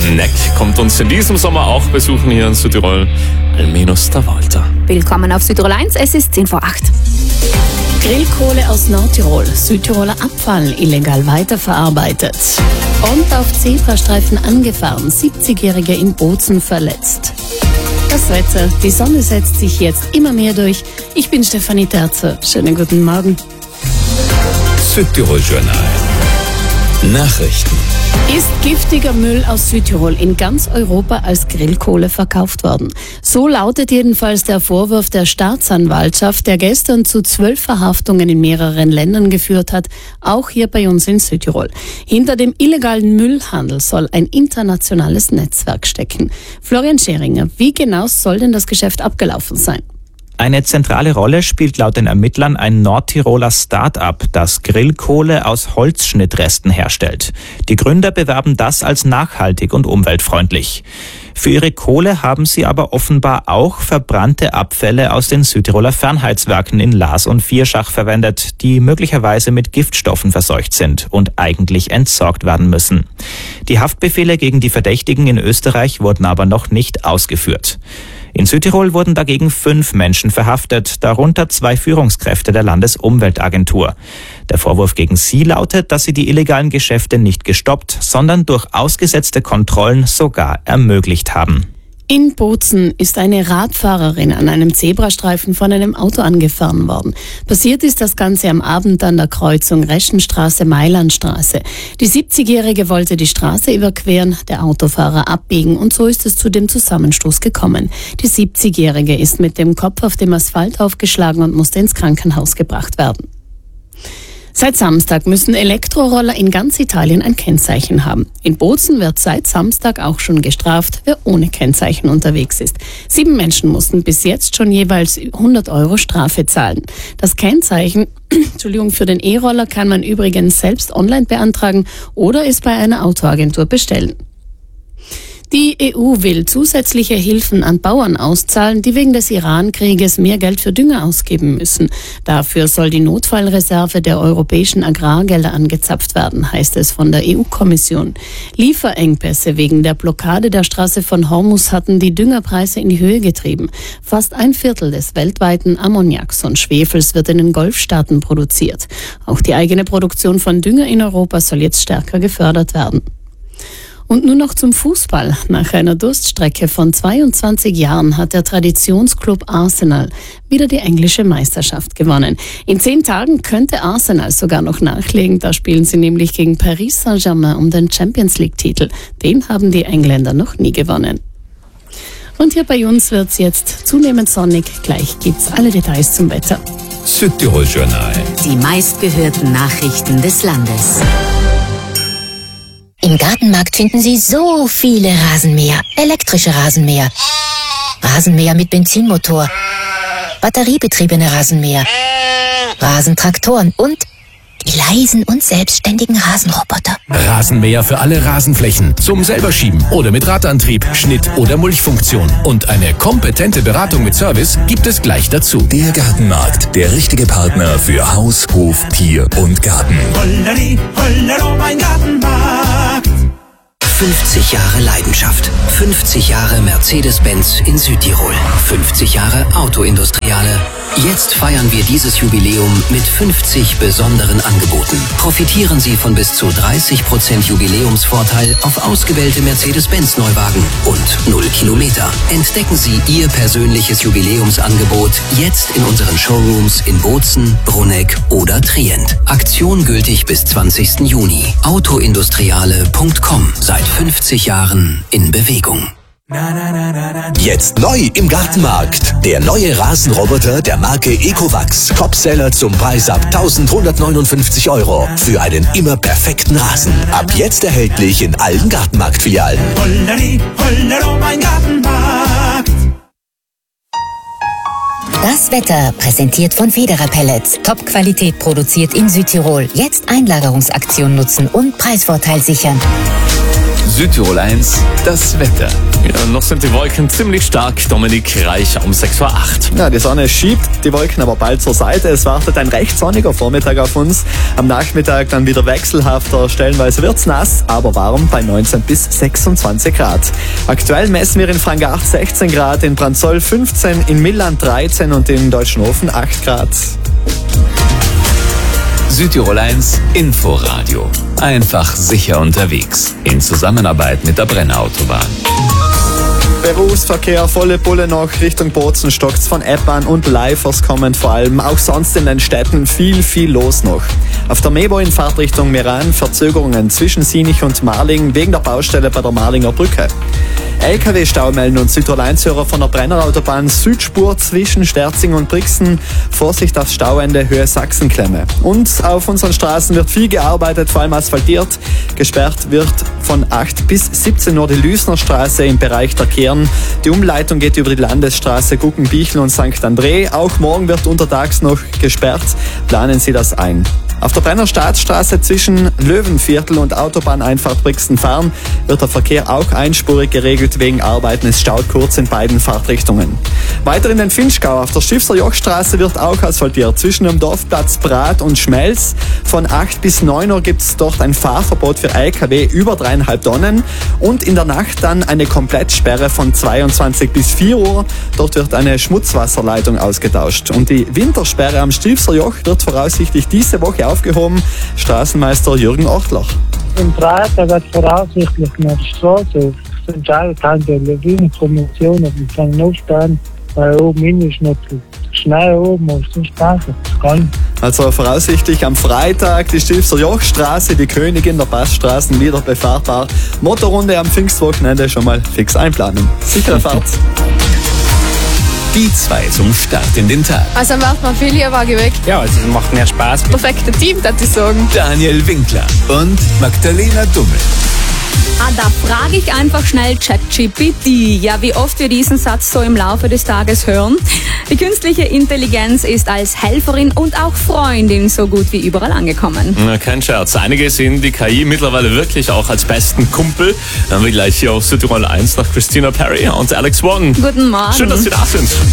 Neck kommt uns in diesem Sommer auch besuchen hier in Südtirol. Almeno Stavolta. Willkommen auf Südtirol 1, es ist 7:10. Grillkohle aus Nordtirol, Südtiroler Abfall illegal weiterverarbeitet. Und auf Zebrastreifen angefahren, 70-Jährige in Bozen verletzt. Das Wetter, die Sonne setzt sich jetzt immer mehr durch. Ich bin Stefanie Terzer, schönen guten Morgen. Südtirol Journal. Nachrichten. Ist giftiger Müll aus Südtirol in ganz Europa als Grillkohle verkauft worden? So lautet jedenfalls der Vorwurf der Staatsanwaltschaft, der gestern zu 12 Verhaftungen in mehreren Ländern geführt hat, auch hier bei uns in Südtirol. Hinter dem illegalen Müllhandel soll ein internationales Netzwerk stecken. Florian Scheringer, wie genau soll denn das Geschäft abgelaufen sein? Eine zentrale Rolle spielt laut den Ermittlern ein Nordtiroler Start-up, das Grillkohle aus Holzschnittresten herstellt. Die Gründer bewerben das als nachhaltig und umweltfreundlich. Für ihre Kohle haben sie aber offenbar auch verbrannte Abfälle aus den Südtiroler Fernheizwerken in Laas und Vierschach verwendet, die möglicherweise mit Giftstoffen verseucht sind und eigentlich entsorgt werden müssen. Die Haftbefehle gegen die Verdächtigen in Österreich wurden aber noch nicht ausgeführt. In Südtirol wurden dagegen 5 Menschen verhaftet, darunter 2 Führungskräfte der Landesumweltagentur. Der Vorwurf gegen sie lautet, dass sie die illegalen Geschäfte nicht gestoppt, sondern durch ausgesetzte Kontrollen sogar ermöglicht haben. In Bozen ist eine Radfahrerin an einem Zebrastreifen von einem Auto angefahren worden. Passiert ist das Ganze am Abend an der Kreuzung Reschenstraße-Mailandstraße. Die 70-Jährige wollte die Straße überqueren, der Autofahrer abbiegen und so ist es zu dem Zusammenstoß gekommen. Die 70-Jährige ist mit dem Kopf auf dem Asphalt aufgeschlagen und musste ins Krankenhaus gebracht werden. Seit Samstag müssen Elektroroller in ganz Italien ein Kennzeichen haben. In Bozen wird seit Samstag auch schon gestraft, wer ohne Kennzeichen unterwegs ist. 7 Menschen mussten bis jetzt schon jeweils 100 € Strafe zahlen. Das Kennzeichen für den E-Roller kann man übrigens selbst online beantragen oder es bei einer Autoagentur bestellen. Die EU will zusätzliche Hilfen an Bauern auszahlen, die wegen des Iran-Krieges mehr Geld für Dünger ausgeben müssen. Dafür soll die Notfallreserve der europäischen Agrargelder angezapft werden, heißt es von der EU-Kommission. Lieferengpässe wegen der Blockade der Straße von Hormuz hatten die Düngerpreise in die Höhe getrieben. Fast 1/4 des weltweiten Ammoniaks und Schwefels wird in den Golfstaaten produziert. Auch die eigene Produktion von Dünger in Europa soll jetzt stärker gefördert werden. Und nur noch zum Fußball. Nach einer Durststrecke von 22 Jahren hat der Traditionsclub Arsenal wieder die englische Meisterschaft gewonnen. In 10 Tagen könnte Arsenal sogar noch nachlegen. Da spielen sie nämlich gegen Paris Saint-Germain um den Champions-League-Titel. Den haben die Engländer noch nie gewonnen. Und hier bei uns wird's jetzt zunehmend sonnig. Gleich gibt's alle Details zum Wetter. Südtirol Journal. Die meistgehörten Nachrichten des Landes. Im Gartenmarkt finden Sie so viele Rasenmäher, elektrische Rasenmäher, Rasenmäher mit Benzinmotor, batteriebetriebene Rasenmäher, Rasentraktoren und die leisen und selbstständigen Rasenroboter. Rasenmäher für alle Rasenflächen, zum selberschieben oder mit Radantrieb, Schnitt- oder Mulchfunktion. Und eine kompetente Beratung mit Service gibt es gleich dazu. Der Gartenmarkt, der richtige Partner für Haus, Hof, Tier und Garten. Holleri, hollero, mein Gartenmarkt. 50 Jahre Leidenschaft, 50 Jahre Mercedes-Benz in Südtirol, 50 Jahre Autoindustriale. Jetzt feiern wir dieses Jubiläum mit 50 besonderen Angeboten. Profitieren Sie von bis zu 30% Jubiläumsvorteil auf ausgewählte Mercedes-Benz-Neuwagen und 0 Kilometer. Entdecken Sie Ihr persönliches Jubiläumsangebot jetzt in unseren Showrooms in Bozen, Bruneck oder Trient. Aktion gültig bis 20. Juni. Autoindustriale.com. Seit 50 Jahren in Bewegung. Jetzt neu im Gartenmarkt. Der neue Rasenroboter der Marke Ecovacs. Topseller zum Preis ab 1.159 €. Für einen immer perfekten Rasen. Ab jetzt erhältlich in allen Gartenmarktfilialen. Holleri, hollero, mein Gartenmarkt. Das Wetter präsentiert von Federer Pellets. Top-Qualität produziert in Südtirol. Jetzt Einlagerungsaktion nutzen und Preisvorteil sichern. Südtirol 1, das Wetter. Ja, noch sind die Wolken ziemlich stark. Dominik Reich um 6:08 Uhr. Ja, die Sonne schiebt die Wolken aber bald zur Seite. Es wartet ein recht sonniger Vormittag auf uns. Am Nachmittag dann wieder wechselhafter. Stellenweise wird's nass, aber warm bei 19 bis 26 Grad. Aktuell messen wir in Frangacht 16 Grad, in Branzoll 15, in Milland 13 und in Deutschenhofen 8 Grad. Südtirol 1 Inforadio. Einfach sicher unterwegs. In Zusammenarbeit mit der Brenner-Autobahn. Berufsverkehr, volle Pulle noch Richtung Bozen, stockt's von Eppan und Leifers kommend vor allem. Auch sonst in den Städten viel los noch. Auf der Mebo in Fahrtrichtung Meran Verzögerungen zwischen Sinich und Marling wegen der Baustelle bei der Marlinger Brücke. LKW-Stau melden uns Südtirol 1-Hörer von der Brenner-Autobahn Südspur zwischen Sterzing und Brixen. Vorsicht aufs Stauende Höhe Sachsenklemme. Und auf unseren Straßen wird viel gearbeitet, vor allem asphaltiert. Gesperrt wird von 8 bis 17 Uhr die Lüßner Straße im Bereich der Kehren. Die Umleitung geht über die Landesstraße Guggenbichl und St. André. Auch morgen wird untertags noch gesperrt. Planen Sie das ein. Auf der Brenner Staatsstraße zwischen Löwenviertel und Autobahneinfahrt Brixen-Farn wird der Verkehr auch einspurig geregelt wegen Arbeiten. Es staut kurz in beiden Fahrtrichtungen. Weiter in den Finchgau auf der Stifter Jochstraße wird auch asphaltiert. Zwischen dem Dorfplatz Brat und Schmelz von 8 bis 9 Uhr gibt es dort ein Fahrverbot für LKW über 3,5 Tonnen und in der Nacht dann eine Komplettsperre von 22 bis 4 Uhr. Dort wird eine Schmutzwasserleitung ausgetauscht. Und die Wintersperre am Stifter Joch wird voraussichtlich diese Woche aufgehoben. Straßenmeister Jürgen Ortler. Am Freitag wird voraussichtlich nach der Straße entscheidet haben die Lawinenformation auf den Notstand, weil oben hin ist noch Schnee oben auf der Straße. Das kann. Also voraussichtlich am Freitag die Stifter Jochstraße, die Königin der Passstraßen wieder befahrbar. Motorrunde am Pfingstwochenende schon mal fix einplanen. Sichere Fahrt. Die zwei zum Start in den Tag. Also macht man viel lieber weg. Ja, also es macht mehr Spaß. Perfekte Team, das ich sagen. Daniel Winkler und Magdalena Dummel. Da frage ich einfach schnell ChatGPT. Ja, wie oft wir diesen Satz so im Laufe des Tages hören. Die künstliche Intelligenz ist als Helferin und auch Freundin so gut wie überall angekommen. Na, kein Scherz. Einige sehen die KI mittlerweile wirklich auch als besten Kumpel. Dann haben wir gleich hier auf Südtirol 1 nach Christina Perry und Alex Wong. Guten Morgen. Schön, dass Sie da sind.